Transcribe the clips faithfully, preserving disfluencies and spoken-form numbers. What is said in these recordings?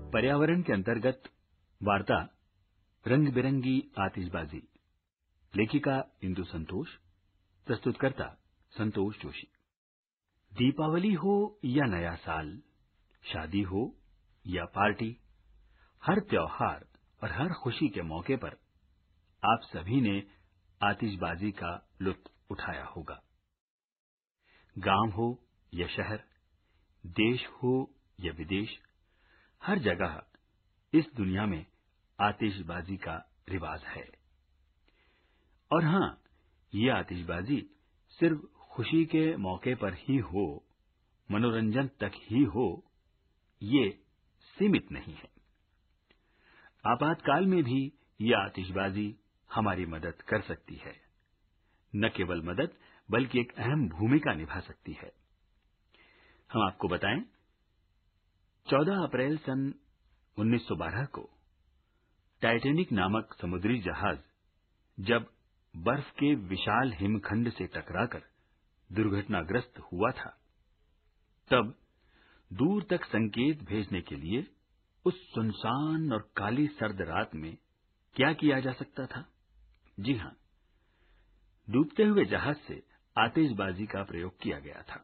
पर्यावरण के अंतर्गत वार्ता रंग बिरंगी आतिशबाजी। लेखिका इंदु संतोष, प्रस्तुतकर्ता संतोष जोशी। दीपावली हो या नया साल, शादी हो या पार्टी, हर त्योहार और हर खुशी के मौके पर आप सभी ने आतिशबाजी का लुत्फ उठाया होगा। गांव हो या शहर, देश हो या विदेश, हर जगह इस दुनिया में आतिशबाजी का रिवाज है। और हां, ये आतिशबाजी सिर्फ खुशी के मौके पर ही हो, मनोरंजन तक ही हो, ये सीमित नहीं है। आपातकाल में भी ये आतिशबाजी हमारी मदद कर सकती है। न केवल मदद, बल्कि एक अहम भूमिका निभा सकती है। हम आपको बताएं, चौदह अप्रैल सन उन्नीस सौ बारह को टाइटैनिक नामक समुद्री जहाज जब बर्फ के विशाल हिमखंड से टकराकर दुर्घटनाग्रस्त हुआ था, तब दूर तक संकेत भेजने के लिए उस सुनसान और काली सर्द रात में क्या किया जा सकता था? जी हां, डूबते हुए जहाज से आतिशबाजी का प्रयोग किया गया था।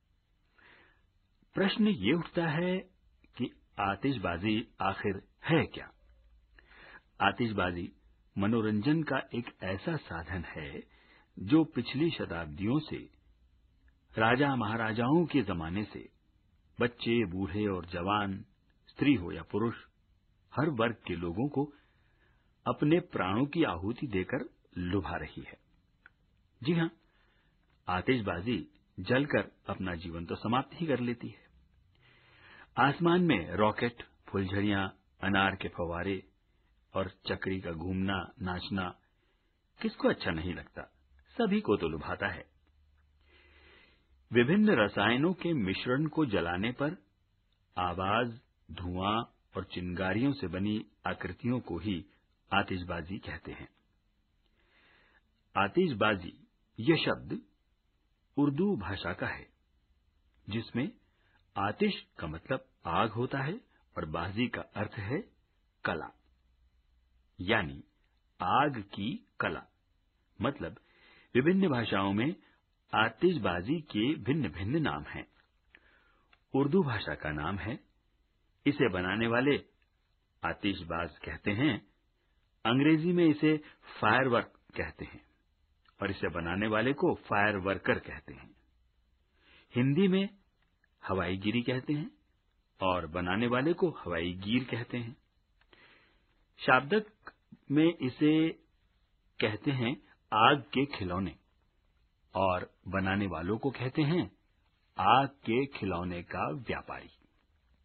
प्रश्न ये उठता है कि आतिशबाजी आखिर है क्या? आतिशबाजी मनोरंजन का एक ऐसा साधन है जो पिछली शताब्दियों से, राजा महाराजाओं के जमाने से, बच्चे, बूढ़े और जवान, स्त्री हो या पुरुष, हर वर्ग के लोगों को अपने प्राणों की आहुति देकर लुभा रही है। जी हां, आतिशबाजी जलकर अपना जीवन तो समाप्त ही कर लेती है। आसमान में रॉकेट, फुलझड़ियां, अनार के फव्वारे और चक्री का घूमना, नाचना किसको अच्छा नहीं लगता? सभी को तो लुभाता है। विभिन्न रसायनों के मिश्रण को जलाने पर आवाज, धुआं और चिंगारियों से बनी आकृतियों को ही आतिशबाजी कहते हैं। आतिशबाजी यह शब्द उर्दू भाषा का है, जिसमें आतिश का मतलब आग होता है और बाजी का अर्थ है कला, यानी आग की कला। मतलब विभिन्न भाषाओं में आतिशबाजी के भिन्न भिन्न नाम हैं। उर्दू भाषा का नाम है, इसे बनाने वाले आतिशबाज कहते हैं। अंग्रेजी में इसे फायरवर्क कहते हैं और इसे बनाने वाले को फायर वर्कर कहते हैं। हिंदी में हवाईगिरी कहते हैं और बनाने वाले को हवाई गिर कहते हैं। शाब्दिक में इसे कहते हैं आग के खिलौने और बनाने वालों को कहते हैं आग के खिलौने का व्यापारी।